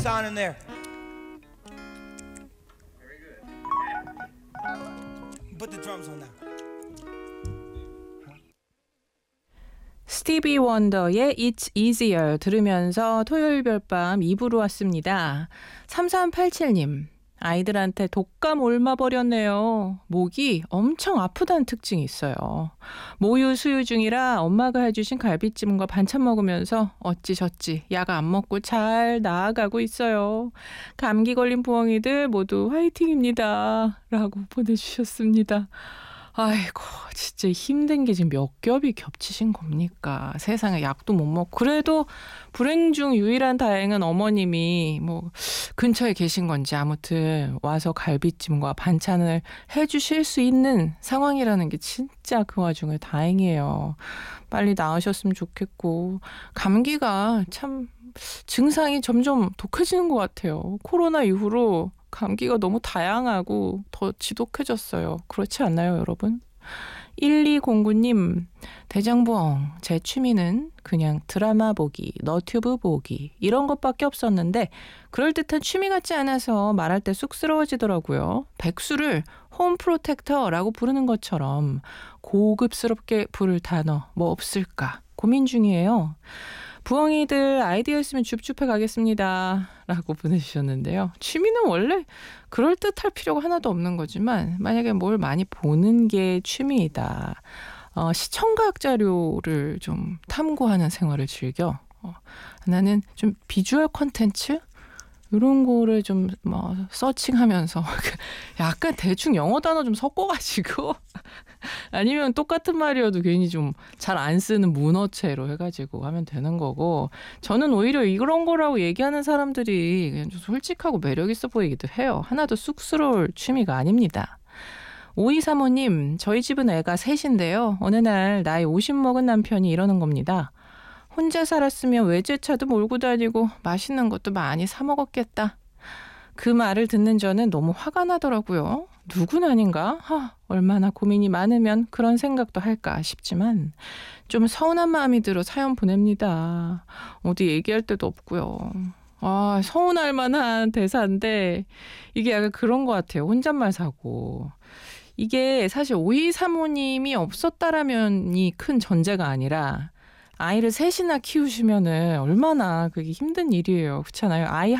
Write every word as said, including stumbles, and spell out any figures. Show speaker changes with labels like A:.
A: sound in there. Put the drums on now.
B: 스티비 원더의 It's Easier 들으면서 토요일 별밤 이 부로 왔습니다. 삼삼팔칠님, 아이들한테 독감 옮아버렸네요. 목이 엄청 아프다는 특징이 있어요. 모유 수유 중이라 엄마가 해주신 갈비찜과 반찬 먹으면서 어찌저찌 약 안 먹고 잘 나아가고 있어요. 감기 걸린 부엉이들 모두 화이팅입니다. 라고 보내주셨습니다. 아이고, 진짜 힘든 게 지금 몇 겹이 겹치신 겁니까? 세상에 약도 못 먹고. 그래도 불행 중 유일한 다행은 어머님이 뭐 근처에 계신 건지 아무튼 와서 갈비찜과 반찬을 해주실 수 있는 상황이라는 게 진짜 그 와중에 다행이에요. 빨리 나으셨으면 좋겠고. 감기가 참 증상이 점점 독해지는 것 같아요. 코로나 이후로 감기가 너무 다양하고 더 지독해졌어요. 그렇지 않나요, 여러분? 일이공구님, 대장부엉, 제 취미는 그냥 드라마 보기, 너튜브 보기 이런 것밖에 없었는데 그럴듯한 취미 같지 않아서 말할 때 쑥스러워지더라고요. 백수를 홈 프로텍터라고 부르는 것처럼 고급스럽게 부를 단어 뭐 없을까 고민 중이에요. 부엉이들 아이디어 있으면 줍줍해 가겠습니다. 라고 보내주셨는데요. 취미는 원래 그럴듯할 필요가 하나도 없는 거지만 만약에 뭘 많이 보는 게 취미이다. 어, 시청각 자료를 좀 탐구하는 생활을 즐겨. 어, 나는 좀 비주얼 콘텐츠? 이런 거를 좀 뭐 서칭하면서 약간 대충 영어 단어 좀 섞어가지고 아니면 똑같은 말이어도 괜히 좀 잘 안 쓰는 문어체로 해가지고 하면 되는 거고 저는 오히려 이런 거라고 얘기하는 사람들이 그냥 좀 솔직하고 매력 있어 보이기도 해요. 하나도 쑥스러울 취미가 아닙니다. 오이삼오님, 저희 집은 애가 셋인데요. 어느 날 나이 오십 먹은 남편이 이러는 겁니다. 혼자 살았으면 외제차도 몰고 다니고 맛있는 것도 많이 사 먹었겠다. 그 말을 듣는 저는 너무 화가 나더라고요. 누군 아닌가? 하, 얼마나 고민이 많으면 그런 생각도 할까 싶지만 좀 서운한 마음이 들어 사연 보냅니다. 어디 얘기할 데도 없고요. 아, 서운할 만한 대사인데 이게 약간 그런 것 같아요. 혼잣말 사고. 이게 사실 오이삼오님이 없었다라면이 큰 전제가 아니라 아이를 셋이나 키우시면은 얼마나 그게 힘든 일이에요. 그렇잖아요. 아이